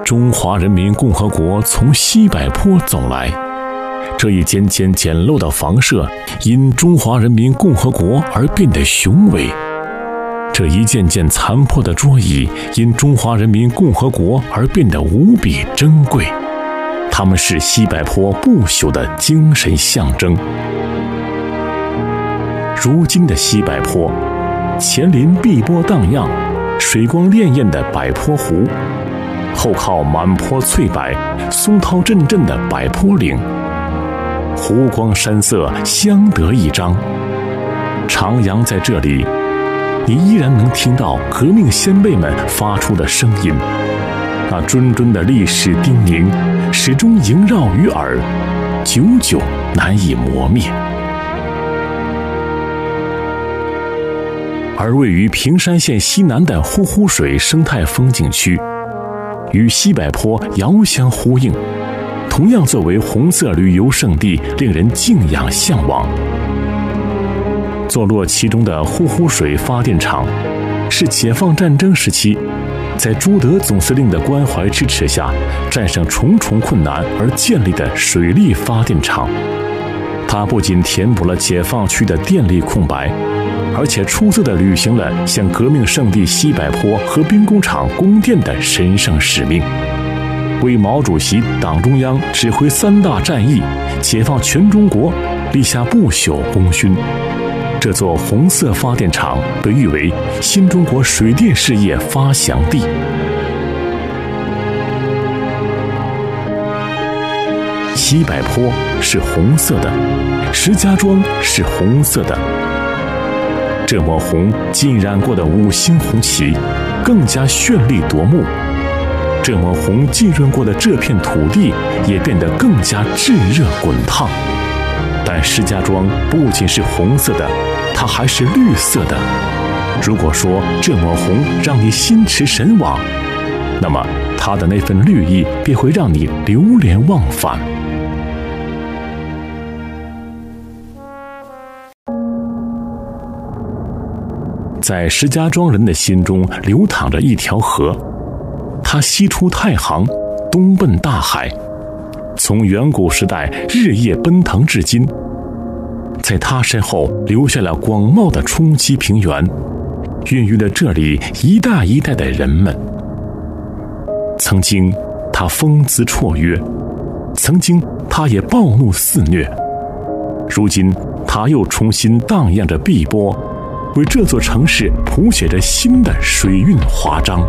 中华人民共和国从西柏坡走来，这一间间简陋的房舍因中华人民共和国而变得雄伟，这一件件残破的桌椅因中华人民共和国而变得无比珍贵，它们是西柏坡不朽的精神象征。如今的西柏坡，前临碧波荡漾、水光潋滟的柏坡湖，后靠满坡翠柏、松涛阵阵的柏坡岭，湖光山色相得益彰。徜徉在这里，你依然能听到革命先辈们发出的声音，那谆谆的历史叮咛始终萦绕于耳，久久难以磨灭。而位于平山县西南的呼呼水生态风景区，与西柏坡遥相呼应，同样作为红色旅游胜地，令人敬仰向往。坐落其中的呼呼水发电厂，是解放战争时期在朱德总司令的关怀支持下，战胜重重困难而建立的水力发电厂。它不仅填补了解放区的电力空白，而且出色地履行了向革命圣地西柏坡和兵工厂供电的神圣使命，为毛主席、党中央指挥3大战役、解放全中国立下不朽功勋。这座红色发电厂被誉为新中国水电事业发祥地。西柏坡是红色的，石家庄是红色的。这抹红浸染过的5星红旗更加绚丽夺目，这抹红浸润过的这片土地也变得更加炙热滚烫。但石家庄不仅是红色的，它还是绿色的。如果说这抹红让你心驰神往，那么它的那份绿意便会让你流连忘返。在石家庄人的心中流淌着一条河，它西出太行，东奔大海，从远古时代日夜奔腾至今。在它身后留下了广袤的冲积平原，孕育了这里一代一代的人们。曾经它风姿绰约，曾经它也暴怒肆虐，如今它又重新荡漾着碧波，为这座城市谱写着新的水韵华章。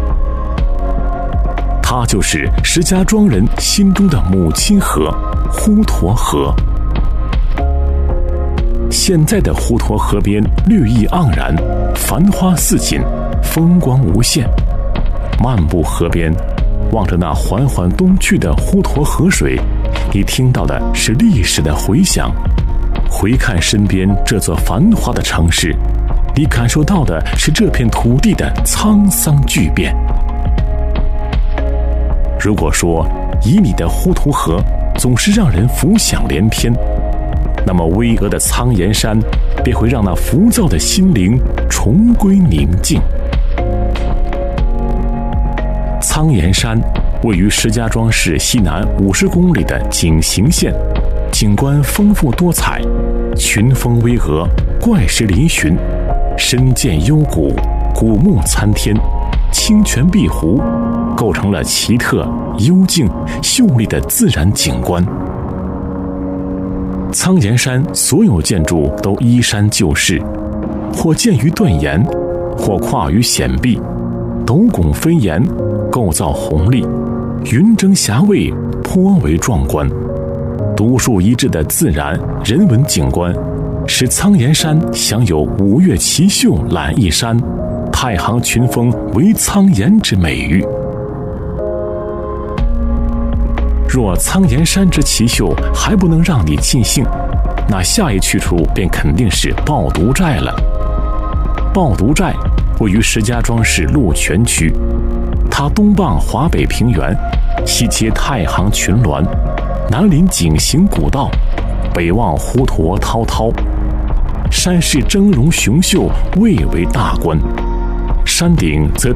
它就是石家庄人心中的母亲河——滹沱河。现在的滹沱河边绿意盎然，繁花似锦，风光无限。漫步河边，望着那缓缓东去的滹沱河水，你听到的是历史的回响；回看身边这座繁华的城市，你感受到的是这片土地的沧桑巨变。如果说旖旎的滹沱河总是让人浮想联翩，那么巍峨的苍岩山便会让那浮躁的心灵重归宁静。苍岩山位于石家庄市西南50公里的井陉县，景观丰富多彩，群峰巍峨，怪石嶙峋，深涧幽谷，古木参天，清泉碧湖，构成了奇特、幽静、秀丽的自然景观。苍岩山所有建筑都依山就势，或建于断岩，或跨于险壁，斗拱飞檐，构造宏丽，云蒸霞蔚，颇为壮观。独树一帜的自然人文景观，使苍岩山享有五岳奇秀览一山，太行群峰为苍岩之美誉。若苍岩山之奇秀还不能让你尽兴，那下一去处便肯定是抱犊寨了。抱犊寨位于石家庄市鹿泉区，它东傍华北平原，西接太行群峦，南临井陉古道，北望滹沱滔滔。山势峥嵘雄秀，蔚为大观。山顶则